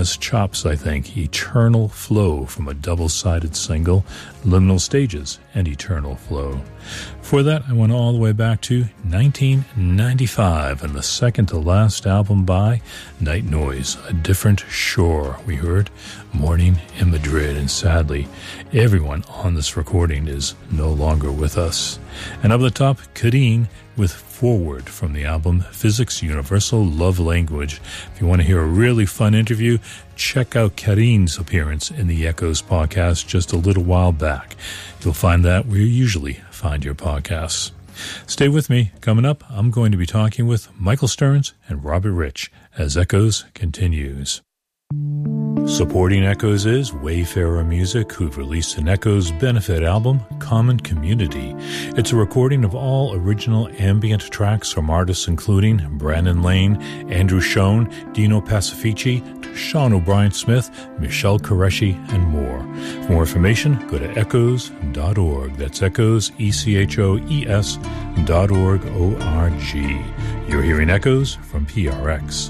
Jazz Chops, I think, Eternal Flow from a double-sided single, Liminal Stages and Eternal Flow. For that, I went all the way back to 1995 and the second-to-last album by Night Noise, A Different Shore. We heard Morning in Madrid, and sadly, everyone on this recording is no longer with us. And up the top, Kareen with Forward from the album Physics Universal Love Language. If you want to hear a really fun interview, check out Kareen's appearance in the Echoes podcast just a little while back. You'll find that where you usually find your podcasts. Stay with me. Coming up, I'm going to be talking with Michael Stearns and Robert Rich as Echoes continues. Supporting Echoes is Wayfarer Music, who've released an Echoes benefit album, Common Community. It's a recording of all original ambient tracks from artists including Brandon Lane, Andrew Schoen, Dino Pacifici, Sean O'Brien Smith, Michelle Qureshi, and more. For more information, go to echoes.org. That's Echoes, ECHOES.org, O-R-G. You're hearing Echoes from PRX.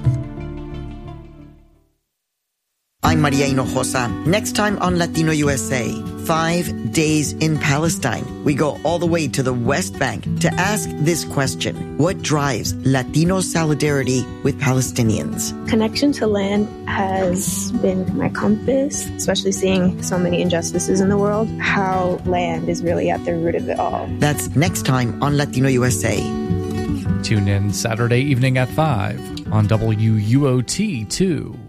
I'm Maria Hinojosa. Next time on Latino USA, 5 days in Palestine. We go all the way to the West Bank to ask this question. What drives Latino solidarity with Palestinians? Connection to land has been my compass, especially seeing so many injustices in the world, how land is really at the root of it all. That's next time on Latino USA. Tune in Saturday evening at 5 on WUOT 2.